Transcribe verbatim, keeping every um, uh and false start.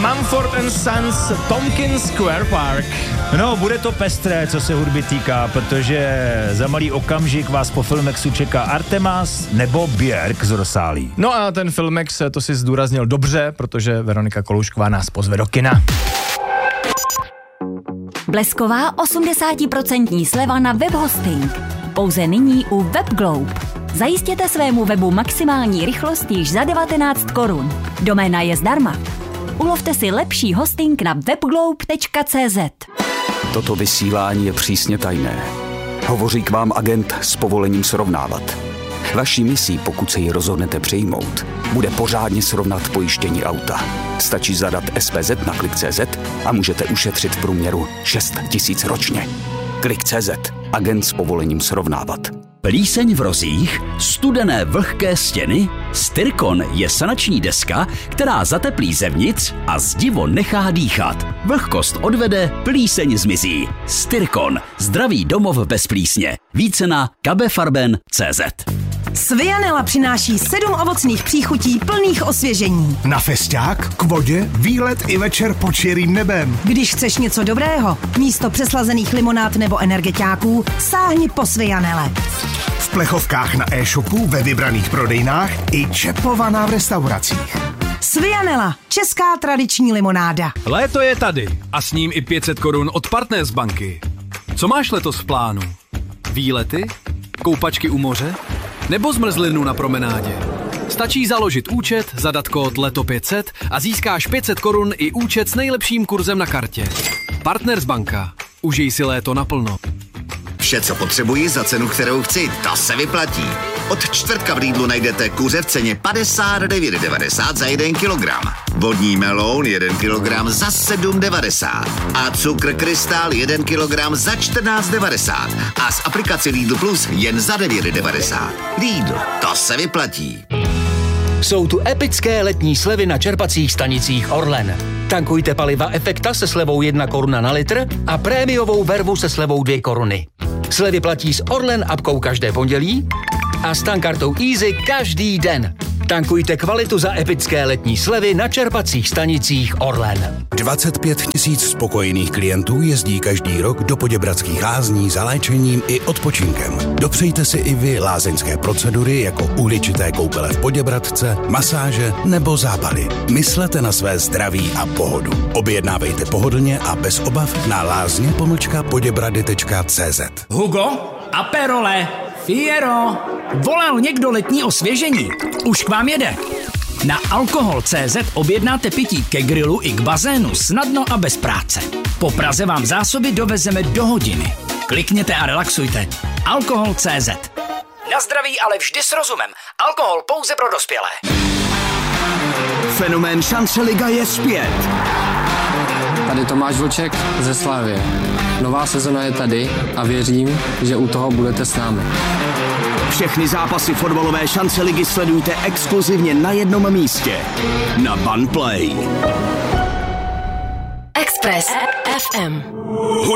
Mumford and Sons, Tompkins Square Park. No, bude to pestré, co se hudby týká, protože za malý okamžik vás po Filmexu čeká Artemas nebo Björk z Rosálí. No a ten Filmex, to si zdůraznil dobře, protože Veronika Koloušková nás pozve do kina. Blesková osmdesát procent sleva na webhosting. Pouze nyní u WebGlobe. Zajistěte svému webu maximální rychlost již za devatenáct korun. Doména je zdarma. Ulovte si lepší hosting na webglobe tečka cé zet. Toto vysílání je přísně tajné. Hovoří k vám agent s povolením srovnávat. Vaší misí, pokud se ji rozhodnete přijmout, bude pořádně srovnat pojištění auta. Stačí zadat es pé zet na klik tečka cé zet a můžete ušetřit v průměru šest tisíc ročně. klik tečka cé zet. Agent s povolením srovnávat. Plíseň v rozích, studené vlhké stěny, Styrkon je sanační deska, která zateplí zevnitř a zdivo nechá dýchat. Vlhkost odvede, plíseň zmizí. Styrkon, zdravý domov bez plísně. Více na kabefarben tečka cé zet. Svianela přináší sedm ovocných příchutí plných osvěžení. Na festiák, k vodě, výlet i večer pod širým nebem. Když chceš něco dobrého, místo přeslazených limonád nebo energetiáků, sáhni po Svianele. V plechovkách na e-shopu, ve vybraných prodejnách i čepovaná v restauracích. Svianela, česká tradiční limonáda. Léto je tady a s ním i pět set korun od Partners banky. Co máš letos v plánu? Výlety? Koupačky u moře? Nebo zmrzlinu na promenádě? Stačí založit účet, zadat kód leto pět set a získáš pět set korun i účet s nejlepším kurzem na kartě. Partners banka. Užij si léto naplno. Vše, co potřebuji za cenu, kterou chci, to se vyplatí. Od čtvrtka v Lidlu najdete kuře v ceně padesát devět devadesát za jeden kilogram. Vodní meloun jeden kilogram za sedm devadesát. A cukr krystal jeden kilogram za čtrnáct devadesát. A z aplikace Lidl Plus jen za devět devadesát. Lidl, to se vyplatí. Jsou tu epické letní slevy na čerpacích stanicích Orlen. Tankujte paliva Efekta se slevou jedna koruna na litr a prémiovou vervu se slevou dvě koruny. Slevy platí s Orlen apkou každé pondělí a s tankartou Easy každý den. Tankujte kvalitu za epické letní slevy na čerpacích stanicích Orlen. dvacet pět tisíc spokojených klientů jezdí každý rok do Poděbradských lázní za léčením i odpočinkem. Dopřejte si i vy lázeňské procedury jako uhličité koupele v Poděbradce, masáže nebo zábaly. Myslete na své zdraví a pohodu. Objednávejte pohodlně a bez obav na lázně pomlčka poděbrady tečka cé zet. Hugo, Aperole, Fiero, volal někdo letní osvěžení? Už k vám jede. Na alkohol tečka cé zet objednáte pití ke grilu i k bazénu snadno a bez práce. Po Praze vám zásoby dovezeme do hodiny. Klikněte a relaxujte. alkohol tečka cé zet. Na zdraví, ale vždy s rozumem. Alkohol pouze pro dospělé. Fenomén Šance liga je zpět. Tady Tomáš Vlček ze Slavie. Nová sezona je tady a věřím, že u toho budete s námi. Všechny zápasy fotbalové Šance ligy sledujte exkluzivně na jednom místě. Na Banplay. Express F M.